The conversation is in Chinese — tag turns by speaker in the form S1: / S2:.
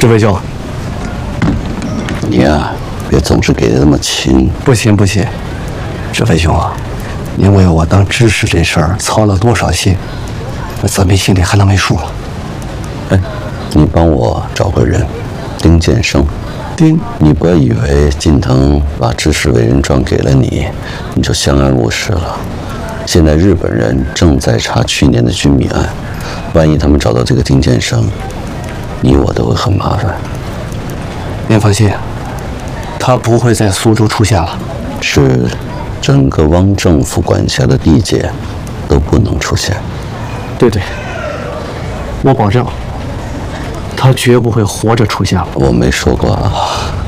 S1: 志飞兄，
S2: 你呀，别总是给的那么轻。
S1: 不行不行，志飞兄啊，您为我当知识这事儿操了多少心，那子明心里还能没数了？
S2: 哎，你帮我找个人，丁建生。
S1: 丁，
S2: 你不要以为近藤把知识伟人传给了你，你就相安无事了。现在日本人正在查去年的军迷案，万一他们找到这个丁建生，你我都会很麻烦。
S1: 您放心，他不会在苏州出现了。
S2: 是整个汪政府管辖的地界都不能出现。
S1: 对对，我保证，他绝不会活着出现了。
S2: 我没说过啊。